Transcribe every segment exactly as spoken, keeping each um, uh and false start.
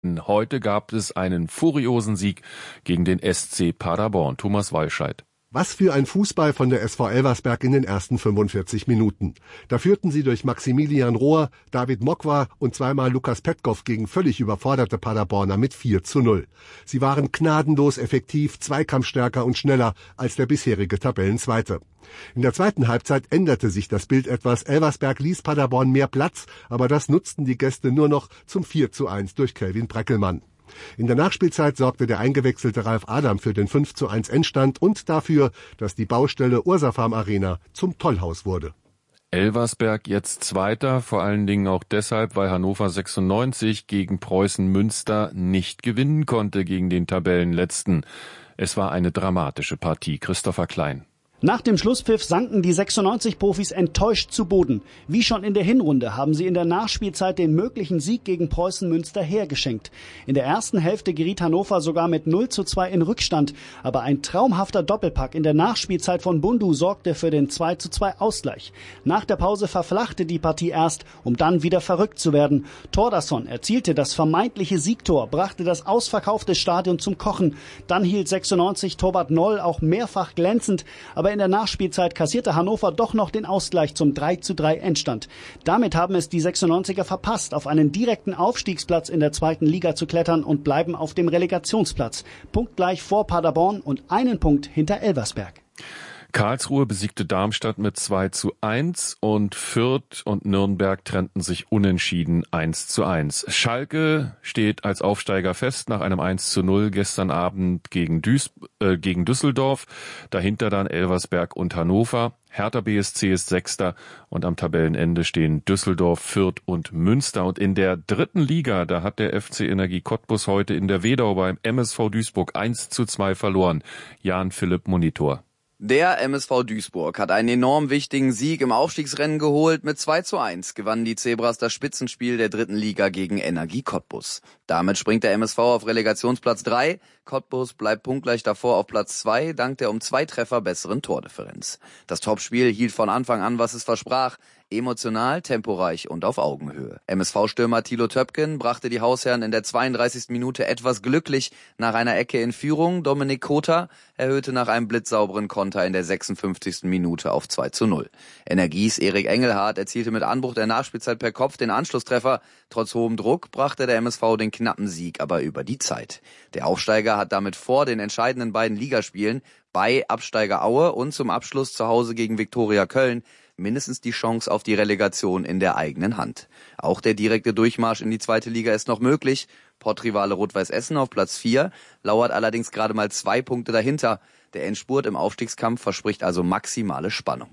Heute gab es einen furiosen Sieg gegen den S C Paderborn. Thomas Walscheid. Was für ein Fußball von der S V Elversberg in den ersten fünfundvierzig Minuten. Da führten sie durch Maximilian Rohr, David Mokwa und zweimal Lukas Petkov gegen völlig überforderte Paderborner mit vier zu null. Sie waren gnadenlos effektiv, zweikampfstärker und schneller als der bisherige Tabellenzweite. In der zweiten Halbzeit änderte sich das Bild etwas. Elversberg ließ Paderborn mehr Platz, aber das nutzten die Gäste nur noch zum vier zu eins durch Kelvin Breckelmann. In der Nachspielzeit sorgte der eingewechselte Ralf Adam für den fünf zu eins Endstand und dafür, dass die Baustelle Ursafarm Arena zum Tollhaus wurde. Elversberg jetzt Zweiter, vor allen Dingen auch deshalb, weil Hannover sechsundneunzig gegen Preußen Münster nicht gewinnen konnte gegen den Tabellenletzten. Es war eine dramatische Partie. Christopher Klein. Nach dem Schlusspfiff sanken die sechsundneunzig-Profis enttäuscht zu Boden. Wie schon in der Hinrunde haben sie in der Nachspielzeit den möglichen Sieg gegen Preußen Münster hergeschenkt. In der ersten Hälfte geriet Hannover sogar mit null zu zwei in Rückstand. Aber ein traumhafter Doppelpack in der Nachspielzeit von Bundu sorgte für den zwei zu zwei Ausgleich. Nach der Pause verflachte die Partie erst, um dann wieder verrückt zu werden. Thordarson erzielte das vermeintliche Siegtor, brachte das ausverkaufte Stadion zum Kochen. Dann hielt sechsundneunzig Torwart Noll auch mehrfach glänzend, aber in der Nachspielzeit kassierte Hannover doch noch den Ausgleich zum drei zu drei Endstand. Damit haben es die sechsundneunziger verpasst, auf einen direkten Aufstiegsplatz in der zweiten Liga zu klettern und bleiben auf dem Relegationsplatz. Punktgleich vor Paderborn und einen Punkt hinter Elversberg. Karlsruhe besiegte Darmstadt mit zwei zu eins und Fürth und Nürnberg trennten sich unentschieden eins zu eins. Schalke steht als Aufsteiger fest nach einem eins zu null gestern Abend gegen, Duis, äh, gegen Düsseldorf. Dahinter dann Elversberg und Hannover. Hertha B S C ist Sechster und am Tabellenende stehen Düsseldorf, Fürth und Münster. Und in der dritten Liga, da hat der F C Energie Cottbus heute in der Wedau beim M S V Duisburg eins zu zwei verloren. Jan Philipp Monitor. Der M S V Duisburg hat einen enorm wichtigen Sieg im Aufstiegsrennen geholt. Mit zwei zu eins gewannen die Zebras das Spitzenspiel der dritten Liga gegen Energie Cottbus. Damit springt der M S V auf Relegationsplatz drei. Cottbus bleibt punktgleich davor auf Platz zwei, dank der um zwei Treffer besseren Tordifferenz. Das Topspiel hielt von Anfang an, was es versprach. Emotional, temporeich und auf Augenhöhe. M S V-Stürmer Thilo Töpken brachte die Hausherren in der zweiunddreißigsten Minute etwas glücklich nach einer Ecke in Führung. Dominik Kota erhöhte nach einem blitzsauberen Konter in der sechsundfünfzigsten Minute auf zwei zu null. Energies Erik Engelhardt erzielte mit Anbruch der Nachspielzeit per Kopf den Anschlusstreffer. Trotz hohem Druck brachte der M S V den knappen Sieg aber über die Zeit. Der Aufsteiger hat damit vor den entscheidenden beiden Ligaspielen bei Absteiger Aue und zum Abschluss zu Hause gegen Viktoria Köln mindestens die Chance auf die Relegation in der eigenen Hand. Auch der direkte Durchmarsch in die zweite Liga ist noch möglich. Portrivale Rot-Weiß Essen auf Platz vier lauert allerdings gerade mal zwei Punkte dahinter. Der Endspurt im Aufstiegskampf verspricht also maximale Spannung.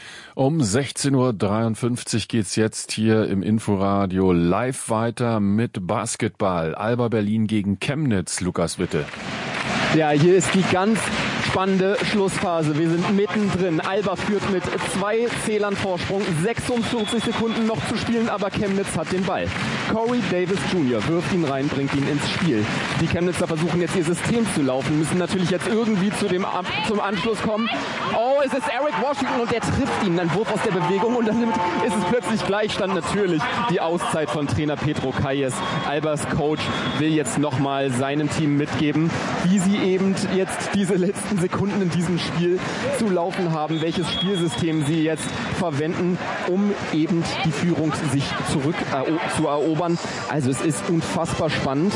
Um sechzehn Uhr dreiundfünfzig geht's jetzt hier im Inforadio live weiter mit Basketball. Alba Berlin gegen Chemnitz. Lukas Witte. Ja, hier ist die ganz spannende Schlussphase. Wir sind mittendrin. Alba führt mit zwei Zählern Vorsprung. sechsundvierzig Sekunden noch zu spielen, aber Chemnitz hat den Ball. Corey Davis Junior wirft ihn rein, bringt ihn ins Spiel. Die Chemnitzer versuchen jetzt ihr System zu laufen, müssen natürlich jetzt irgendwie zu dem, zum Anschluss kommen. Oh, es ist Eric Washington und der trifft ihn. Dann Wurf aus der Bewegung und dann ist es plötzlich Gleichstand. Natürlich die Auszeit von Trainer Petro Kayes. Albas Coach will jetzt nochmal seinem Team mitgeben, wie sie eben jetzt diese letzten Sekunden in diesem Spiel zu laufen haben, welches Spielsystem sie jetzt verwenden, um eben die Führung sich zurück äh, zu erobern. Also es ist unfassbar spannend.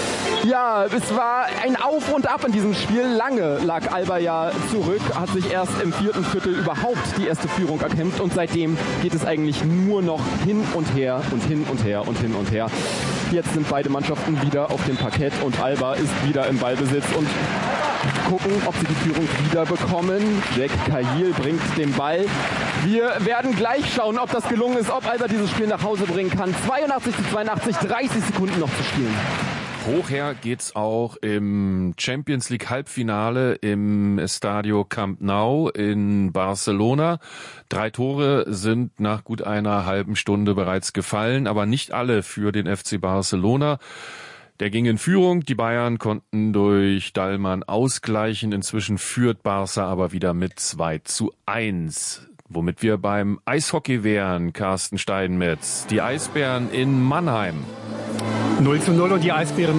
Ja, es war ein Auf und Ab in diesem Spiel. Lange lag Alba ja zurück, hat sich erst im vierten Viertel überhaupt die erste Führung erkämpft und seitdem geht es eigentlich nur noch hin und her und hin und her und hin und her. Jetzt sind beide Mannschaften wieder auf dem Parkett und Alba ist wieder im Ballbesitz und gucken, ob sie die Führung wieder bekommen. Jack Kahil bringt den Ball. Wir werden gleich schauen, ob das gelungen ist, ob Alba dieses Spiel nach Hause bringen kann. zweiundachtzig zu zweiundachtzig, dreißig Sekunden noch zu spielen. Hochher geht's auch im Champions League Halbfinale im Estadio Camp Nou in Barcelona. Drei Tore sind nach gut einer halben Stunde bereits gefallen, aber nicht alle für den F C Barcelona. Der ging in Führung, die Bayern konnten durch Dallmann ausgleichen. Inzwischen führt Barca aber wieder mit zwei zu eins. Womit wir beim Eishockey wären, Carsten Steinmetz. Die Eisbären in Mannheim. null zu null und die Eisbären